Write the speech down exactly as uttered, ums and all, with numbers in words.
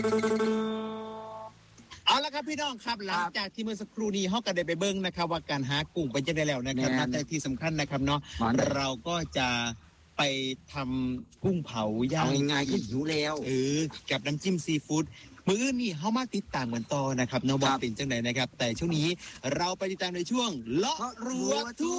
เอาละครับพี่น้องครับหลังจากที่เมื่อสักครู่นี้เฮาก็ได้ไปเบิ่งนะครับว่าการหากุ้งไปจะได้แล้วนะครับแต่ที่สำคัญนะครับเนาะเราก็จะไปทำกุ้งเผาย่างง่ายๆก็หิวแล้วเออกับน้ำจิ้มซีฟู้ดมื้อนี้เฮามาติดตามกันต่อนะครับเนาะว่าเป็นจังไดนะครับแต่ช่วงนี้เราไปติดตามในช่วงเลาะรั้วทั่ว